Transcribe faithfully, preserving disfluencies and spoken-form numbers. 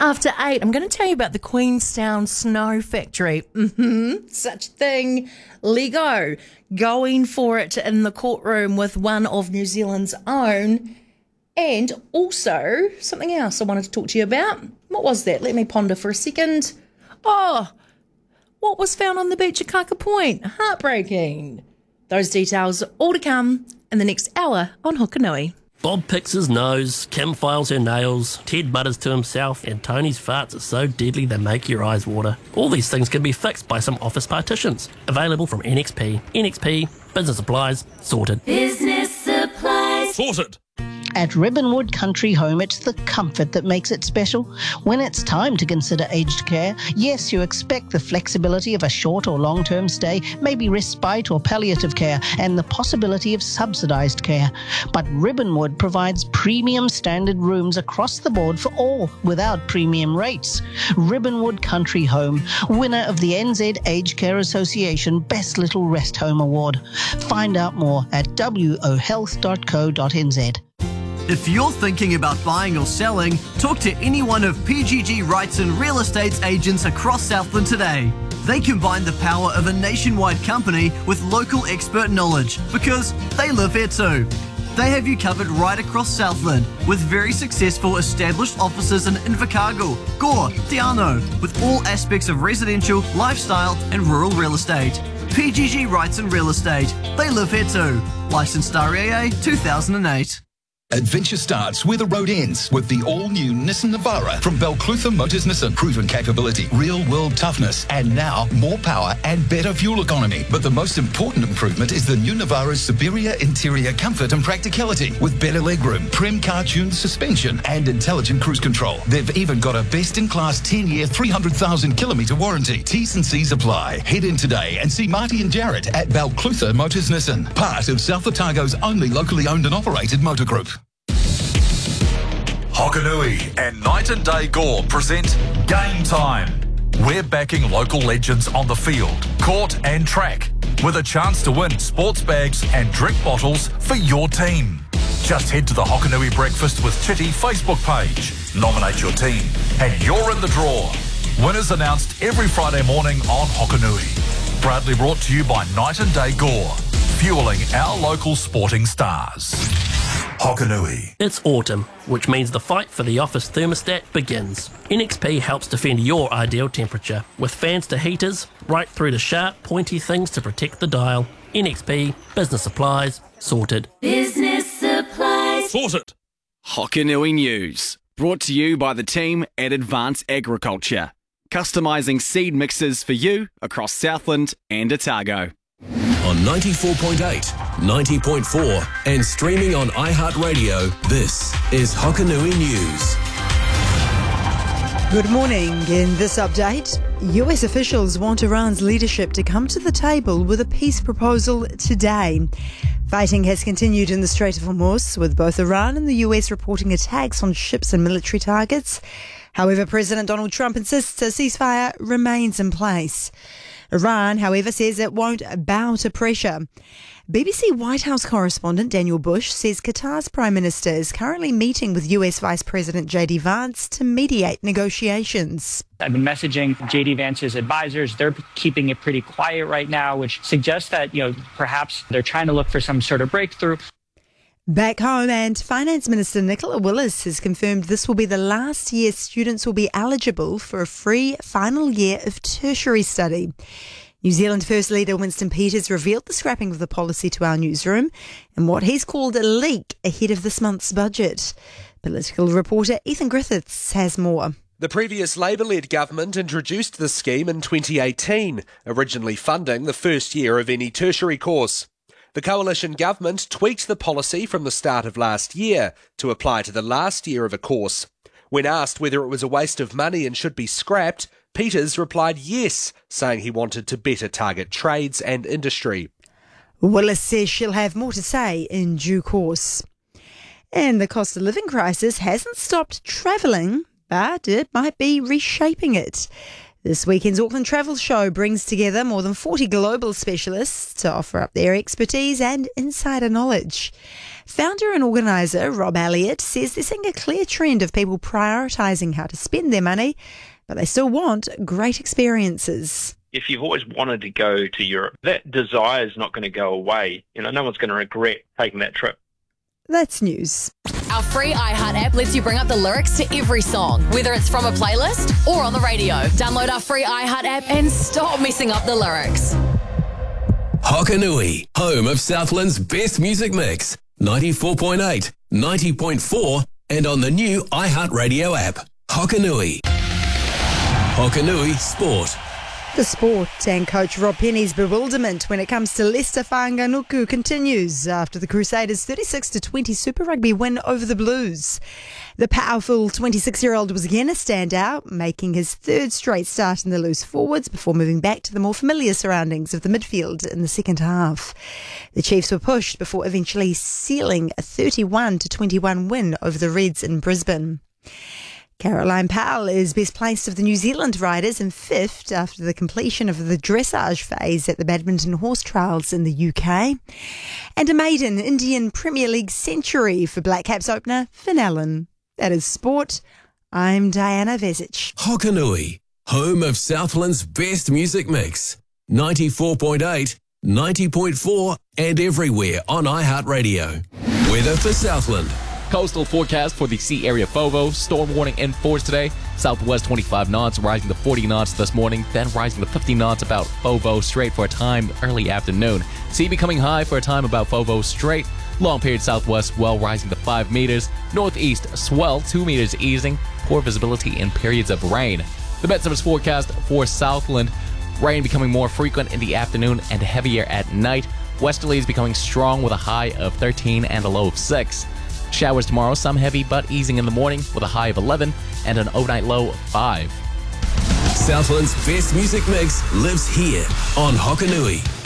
after eight, I'm going to tell you about the Queenstown Snow Factory. Mm-hmm, such a thing. Lego going for it in the courtroom with one of New Zealand's own. And also something else I wanted to talk to you about. What was that? Let me ponder for a second. Oh, what was found on the beach at Kaka Point? Heartbreaking. Those details all to come in the next hour on Hokanui. Bob picks his nose, Kim files her nails, Ted mutters to himself, and Tony's farts are so deadly they make your eyes water. All these things can be fixed by some office partitions. Available from N X P. N X P, business supplies, sorted. Business supplies. Sorted. At Ribbonwood Country Home, it's the comfort that makes it special. When it's time to consider aged care, yes, you expect the flexibility of a short or long-term stay, maybe respite or palliative care, and the possibility of subsidised care. But Ribbonwood provides premium standard rooms across the board for all, without premium rates. Ribbonwood Country Home, winner of the N Z Aged Care Association Best Little Rest Home Award. Find out more at w o health dot co dot n z. If you're thinking about buying or selling, talk to any one of P G G Rights and Real Estate's agents across Southland today. They combine the power of a nationwide company with local expert knowledge because they live here too. They have you covered right across Southland with very successful established offices in Invercargill, Gore, Te Anau, with all aspects of residential, lifestyle and rural real estate. P G G Rights and Real Estate. They live here too. Licensed R A A two thousand eight. Adventure starts where the road ends with the all-new Nissan Navara from Balclutha Motors Nissan. Proven capability, real-world toughness, and now more power and better fuel economy. But the most important improvement is the new Navara's superior interior comfort and practicality with better legroom, Prem car-tuned suspension, and intelligent cruise control. They've even got a best-in-class ten-year, three hundred thousand kilometre warranty. T's and C's apply. Head in today and see Marty and Jarrett at Balclutha Motors Nissan, part of South Otago's only locally owned and operated motor group. Hokanui and Night and Day Gore present Game Time. We're backing local legends on the field, court and track with a chance to win sports bags and drink bottles for your team. Just head to the Hokanui Breakfast with Chitty Facebook page, nominate your team, and you're in the draw. Winners announced every Friday morning on Hokanui. Proudly brought to you by Night and Day Gore, fueling our local sporting stars. Hokanui. It's autumn, which means the fight for the office thermostat begins. N X P helps defend your ideal temperature, with fans to heaters, right through to sharp, pointy things to protect the dial. N X P, business supplies, sorted. Business supplies. Sorted. Hokanui News, brought to you by the team at Advance Agriculture, customising seed mixes for you across Southland and Otago. On ninety-four point eight, ninety point four and streaming on iHeartRadio, this is Hokanui News. Good morning. In this update, U S officials want Iran's leadership to come to the table with a peace proposal today. Fighting has continued in the Strait of Hormuz, with both Iran and the U S reporting attacks on ships and military targets. However, President Donald Trump insists a ceasefire remains in place. Iran, however, says it won't bow to pressure. B B C White House correspondent Daniel Bush says Qatar's Prime Minister is currently meeting with U S Vice President J D Vance to mediate negotiations. I've been messaging J D Vance's advisors. They're keeping it pretty quiet right now, which suggests that, you know, perhaps they're trying to look for some sort of breakthrough. Back home, and Finance Minister Nicola Willis has confirmed this will be the last year students will be eligible for a free final year of tertiary study. New Zealand First Leader Winston Peters revealed the scrapping of the policy to our newsroom and what he's called a leak ahead of this month's budget. Political reporter Ethan Griffiths has more. The previous Labour-led government introduced the scheme in twenty eighteen, originally funding the first year of any tertiary course. The coalition government tweaked the policy from the start of last year to apply to the last year of a course. When asked whether it was a waste of money and should be scrapped, Peters replied yes, saying he wanted to better target trades and industry. Willis says she'll have more to say in due course. And the cost of living crisis hasn't stopped travelling, but it might be reshaping it. This weekend's Auckland Travel Show brings together more than forty global specialists to offer up their expertise and insider knowledge. Founder and organiser Rob Elliott says they're seeing a clear trend of people prioritising how to spend their money, but they still want great experiences. If you've always wanted to go to Europe, that desire is not going to go away. You know, no one's going to regret taking that trip. That's news. Our free iHeart app lets you bring up the lyrics to every song, whether it's from a playlist or on the radio. Download our free iHeart app and stop messing up the lyrics. Hokanui, home of Southland's best music mix. ninety-four point eight, ninety point four, and on the new iHeart Radio app. Hokanui. Hokanui Sport. The sport and coach Rob Penny's bewilderment when it comes to Leicester Whanganuku continues after the Crusaders' thirty-six to twenty Super Rugby win over the Blues. The powerful twenty-six-year-old was again a standout, making his third straight start in the loose forwards before moving back to the more familiar surroundings of the midfield in the second half. The Chiefs were pushed before eventually sealing a thirty-one to twenty-one win over the Reds in Brisbane. Caroline Powell is best placed of the New Zealand riders and fifth after the completion of the dressage phase at the Badminton Horse Trials in the U K. And a maiden Indian Premier League century for Black Caps opener Finn Allen. That is sport. I'm Diana Vezic. Hokanui, home of Southland's best music mix. ninety-four point eight, ninety point four, and everywhere on iHeartRadio. Weather for Southland. Coastal forecast for the sea area FOVO. Storm warning in force today. Southwest twenty-five knots, rising to forty knots this morning, then rising to fifty knots about FOVO straight for a time early afternoon. Sea becoming high for a time about FOVO straight. Long period southwest swell rising to five meters. Northeast swell two meters easing. Poor visibility in periods of rain. The Met Service forecast for Southland. Rain becoming more frequent in the afternoon and heavier at night. Westerlies becoming strong with a high of thirteen and a low of six. Showers tomorrow, some heavy but easing in the morning with a high of eleven and an overnight low of five. Southland's best music mix lives here on Hokanui.